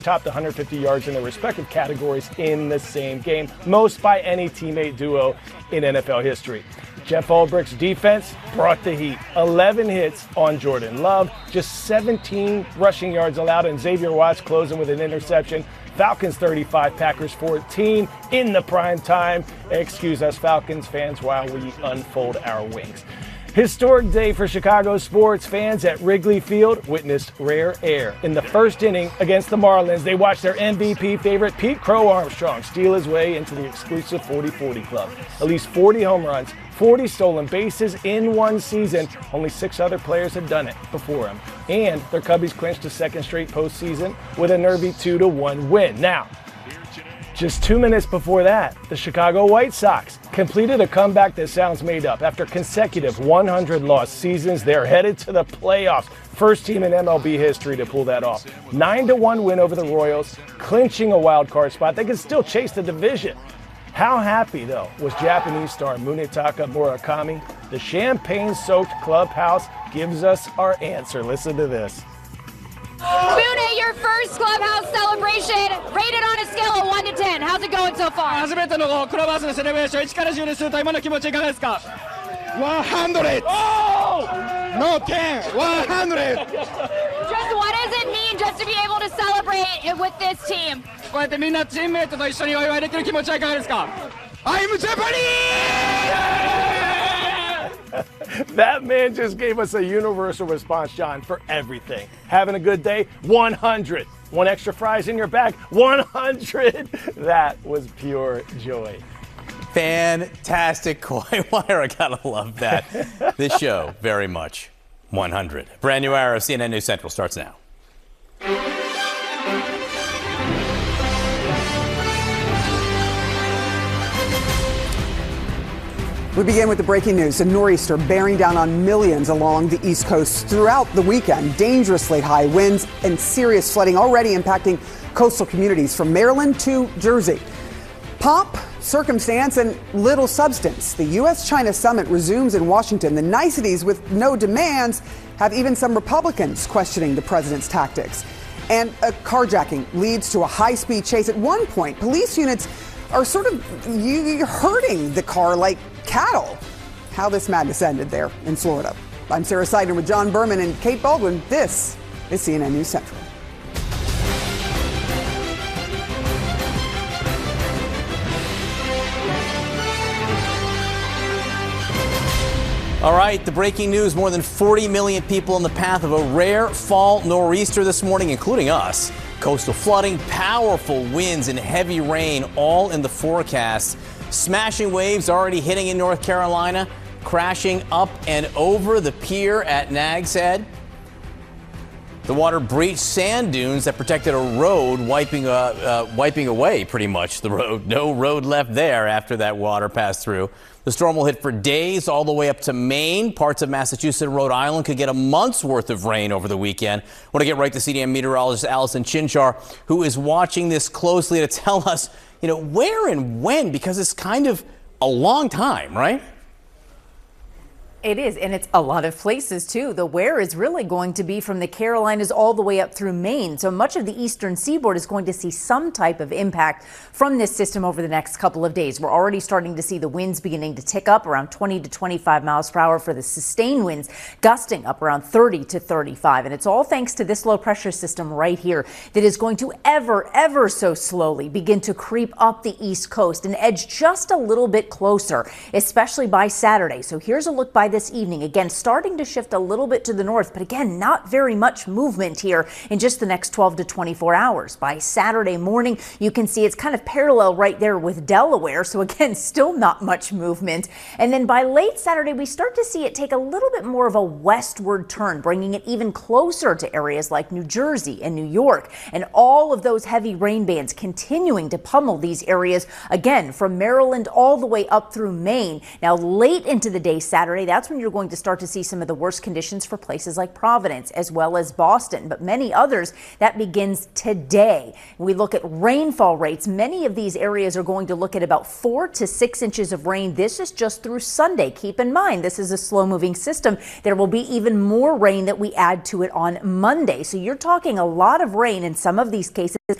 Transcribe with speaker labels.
Speaker 1: topped 150 yards in their respective categories in the same game, most by any teammate duo in NFL history. Jeff Ulbricht's defense brought the heat. 11 hits on Jordan Love, just 17 rushing yards allowed, and Xavier Watts closing with an interception. Falcons 35, Packers 14 in the prime time. Excuse us, Falcons fans, while we unfold our wings. Historic day for Chicago sports fans at Wrigley Field witnessed rare air. In the first inning against the Marlins, they watched their MVP favorite Pete Crow Armstrong steal his way into the exclusive 40-40 club. At least 40 home runs, 40 stolen bases in one season. Only 6 other players had done it before him. And their Cubbies clinched a second straight postseason with a nervy 2-1 win. Now, just 2 minutes before that, the Chicago White Sox completed a comeback that sounds made up. After consecutive 100-loss seasons, they're headed to the playoffs. First team in MLB history to pull that off. 9-1 win over the Royals, clinching a wild card spot. They can still chase the division. How happy, though, was Japanese star Munetaka Murakami? The champagne-soaked clubhouse gives us our answer. Listen to this.
Speaker 2: Mune, your first clubhouse celebration, rated on a scale of 1 to 10. How's it going so far?
Speaker 3: 初めてのクラブハウスのセレブレーション、1から10にすると今の気持ちいかがですか？ 100!
Speaker 4: Oh!
Speaker 3: No 10! 100!
Speaker 2: Just what does it mean just to be able to celebrate it with this team?
Speaker 3: こうやってみんなチームメイトと一緒にお祝いできる気持ちはいかがですか？
Speaker 4: I'm Japanese!
Speaker 1: That man just gave us a universal response, John, for everything. Having a good day? 100. One extra fries in your bag? 100. That was pure joy.
Speaker 5: Fantastic coy wire. I gotta love that. This show, very much 100. Brand new hour of CNN News Central starts now.
Speaker 6: We begin with the breaking news. A nor'easter bearing down on millions along the East Coast throughout the weekend. Dangerously high winds and serious flooding already impacting coastal communities from Maryland to Jersey. Pomp, circumstance, and little substance. The U.S.-China summit resumes in Washington. The niceties with no demands have even some Republicans questioning the president's tactics. And a carjacking leads to a high-speed chase. At one point, police units are sort of herding the car like cattle. How this madness ended there in Florida. I'm Sarah Seidner with John Berman and Kate Baldwin. This is CNN News Central.
Speaker 5: All right, the breaking news, more than 40 million people in the path of a rare fall nor'easter this morning, including us. Coastal flooding, powerful winds, and heavy rain all in the forecast. Smashing waves already hitting in North Carolina, crashing up and over the pier at Nag's Head. The water breached sand dunes that protected a road, wiping away pretty much the road. No road left there after that water passed through. The storm will hit for days all the way up to Maine. Parts of Massachusetts and Rhode Island could get a month's worth of rain over the weekend. I want to get right to CDM meteorologist Allison Chinchar, who is watching this closely to tell us, where and when, because it's kind of a long time, right?
Speaker 7: It is, and it's a lot of places, too. The where is really going to be from the Carolinas all the way up through Maine. So much of the eastern seaboard is going to see some type of impact from this system over the next couple of days. We're already starting to see the winds beginning to tick up around 20 to 25 miles per hour for the sustained winds, gusting up around 30 to 35. And it's all thanks to this low pressure system right here that is going to ever so slowly begin to creep up the east coast and edge just a little bit closer, especially by Saturday. So here's a look by this evening. Again, starting to shift a little bit to the north, but again, not very much movement here in just the next 12 to 24 hours. By Saturday morning, you can see it's kind of parallel right there with Delaware. So again, still not much movement. And then by late Saturday, we start to see it take a little bit more of a westward turn, bringing it even closer to areas like New Jersey and New York. And all of those heavy rain bands continuing to pummel these areas again from Maryland all the way up through Maine. Now, late into the day Saturday, that's that's when you're going to start to see some of the worst conditions for places like Providence as well as Boston, but many others. That begins today. We look at rainfall rates. Many of these areas are going to look at about 4 to 6 inches of rain. This is just through Sunday. Keep in mind, this is a slow moving system. There will be even more rain that we add to it on Monday. So you're talking a lot of rain in some of these cases